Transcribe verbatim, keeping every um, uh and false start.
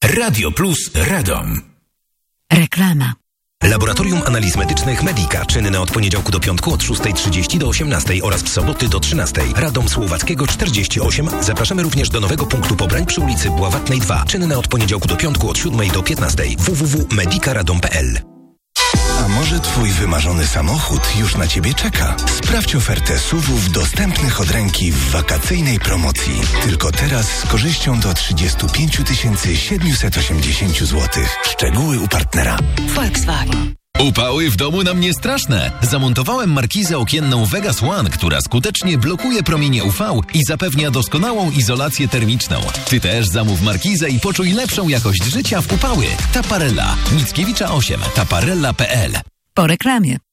Radio Plus Radom. Reklama. Laboratorium Analiz Medycznych Medica, czynne od poniedziałku do piątku od szósta trzydzieści do osiemnastej oraz w soboty do trzynastej. Radom Słowackiego czterdzieści osiem. Zapraszamy również do nowego punktu pobrań przy ulicy Bławatnej dwa, czynne od poniedziałku do piątku od siódmej do piętnastej. w w w kropka medicaradom kropka p l. A może twój wymarzony samochód już na ciebie czeka? Sprawdź ofertę S U V-ów dostępnych od ręki w wakacyjnej promocji. Tylko teraz z korzyścią do trzydzieści pięć tysięcy siedemset osiemdziesiąt złotych. Szczegóły u partnera. Volkswagen. Upały w domu nam nie straszne. Zamontowałem markizę okienną Vegas One, która skutecznie blokuje promienie U V i zapewnia doskonałą izolację termiczną. Ty też zamów markizę i poczuj lepszą jakość życia w upały. Taparella. Mickiewicza osiem. Taparella kropka p l. Po reklamie.